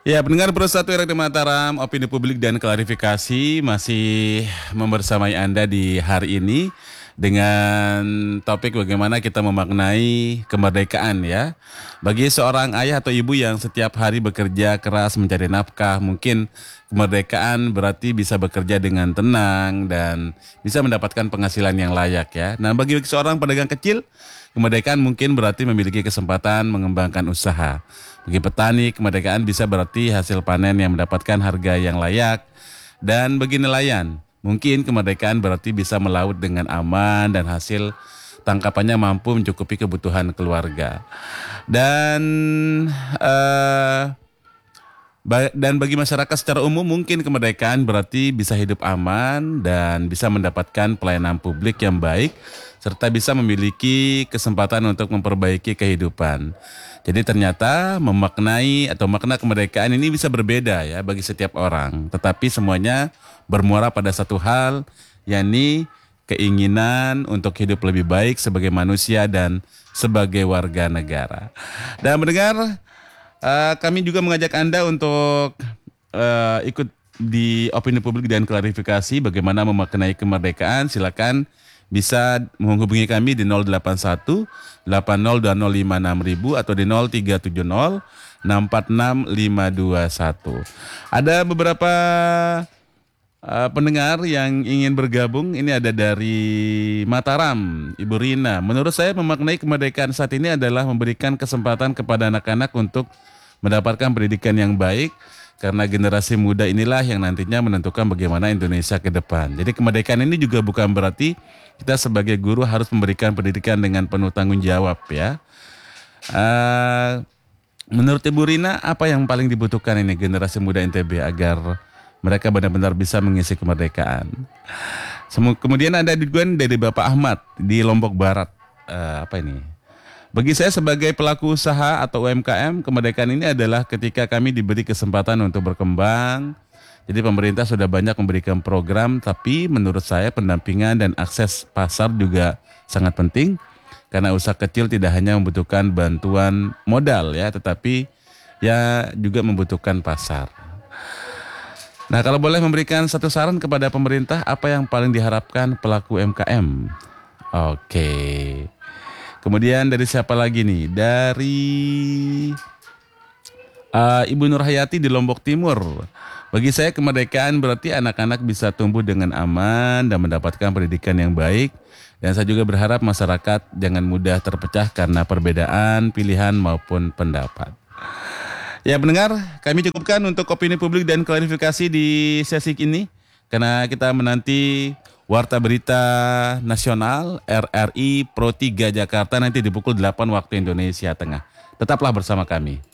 Ya, pendengar Pro1 Radio Mataram, opini publik dan klarifikasi masih membersamai Anda di hari ini dengan topik bagaimana kita memaknai kemerdekaan ya. Bagi seorang ayah atau ibu yang setiap hari bekerja keras mencari nafkah, mungkin kemerdekaan berarti bisa bekerja dengan tenang dan bisa mendapatkan penghasilan yang layak ya. Nah, bagi seorang pedagang kecil, kemerdekaan mungkin berarti memiliki kesempatan mengembangkan usaha. Bagi petani, kemerdekaan bisa berarti hasil panen yang mendapatkan harga yang layak. Dan bagi nelayan, mungkin kemerdekaan berarti bisa melaut dengan aman dan hasil tangkapannya mampu mencukupi kebutuhan keluarga. Dan eh, dan bagi masyarakat secara umum mungkin kemerdekaan berarti bisa hidup aman dan bisa mendapatkan pelayanan publik yang baik serta bisa memiliki kesempatan untuk memperbaiki kehidupan. Jadi ternyata memaknai atau makna kemerdekaan ini bisa berbeda ya bagi setiap orang, tetapi semuanya bermuara pada satu hal, yakni keinginan untuk hidup lebih baik sebagai manusia dan sebagai warga negara. Dan mendengar kami juga mengajak Anda untuk ikut di opini publik dan klarifikasi bagaimana memaknai kemerdekaan. Silakan bisa menghubungi kami di 081 802056.000 atau di 0370 646521. Ada beberapa pendengar yang ingin bergabung. Ini ada dari Mataram, Ibu Rina. Menurut saya memaknai kemerdekaan saat ini adalah memberikan kesempatan kepada anak-anak untuk mendapatkan pendidikan yang baik karena generasi muda inilah yang nantinya menentukan bagaimana Indonesia ke depan. Jadi kemerdekaan ini juga bukan berarti kita sebagai guru harus memberikan pendidikan dengan penuh tanggung jawab ya. Menurut Ibu Rina, apa yang paling dibutuhkan ini generasi muda NTB agar mereka benar-benar bisa mengisi kemerdekaan? Kemudian ada dukungan dari Bapak Ahmad di Lombok Barat. Apa ini? Bagi saya sebagai pelaku usaha atau UMKM, kemerdekaan ini adalah ketika kami diberi kesempatan untuk berkembang. Jadi pemerintah sudah banyak memberikan program, tapi menurut saya pendampingan dan akses pasar juga sangat penting. Karena usaha kecil tidak hanya membutuhkan bantuan modal ya, tetapi ya juga membutuhkan pasar. Nah, kalau boleh memberikan satu saran kepada pemerintah, apa yang paling diharapkan pelaku UMKM? Oke. Kemudian dari siapa lagi nih? Dari Ibu Nurhayati di Lombok Timur. Bagi saya kemerdekaan berarti anak-anak bisa tumbuh dengan aman dan mendapatkan pendidikan yang baik. Dan saya juga berharap masyarakat jangan mudah terpecah karena perbedaan pilihan maupun pendapat. Ya pendengar, kami cukupkan untuk opini publik dan klarifikasi di sesi ini. Karena kita menanti Warta Berita Nasional RRI Pro 3 Jakarta nanti di pukul 8 waktu Indonesia Tengah. Tetaplah bersama kami.